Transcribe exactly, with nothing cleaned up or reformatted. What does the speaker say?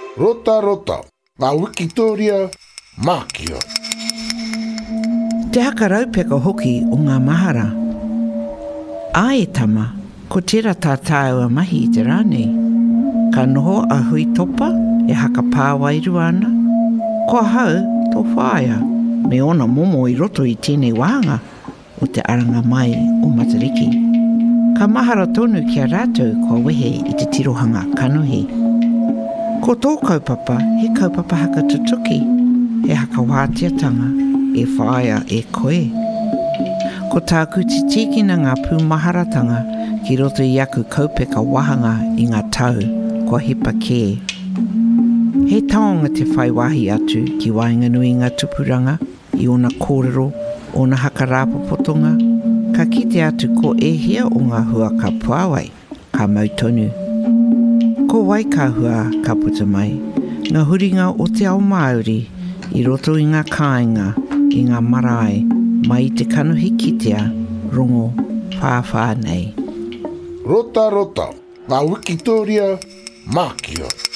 Rota rota, ngā Wikitoria, Mākia. Te haka raupeka hoki o ngā mahara. A e tama, ko tera tā tāua mahi i te rānei. Ka noho a hui topa e haka pāwairu ana. Ko hau tō whāia, me ona momo i roto i tēnei wāhanga o te aranga mai o Matariki. Ka mahara tonu kia rātou kua wehe i te tirohanga kanuhi. Ko tō kaupapa, he kaupapa haka tutuki, he haka wātiatanga, e whāia e koe. Ko tāku te tikina ngā pūmaharatanga ki roto i aku kaupeka wahanga i ngā tau, kua hipa kē. He taonga te whai wahi atu ki Wainganui ngā tupuranga, i ona kōrero, ona haka rāpopotonga, ka kite atu ko ehia o ngā hua ka puawai, ka mautonu. Ko wai ka hua ka puta mai, ngā huringa o te ao Māori, i roto i ngā kāinga, i ngā marae, mai te kanuhi kitea, rongo, whāwhā nei. Rota rota, ngā Wikitoria, Mākia.